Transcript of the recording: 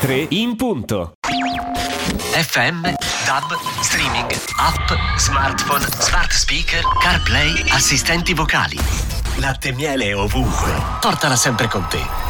3 in punto. FM, DAB, streaming, app, smartphone, smart speaker, CarPlay, assistenti vocali. Latte e miele ovunque. Portala sempre con te.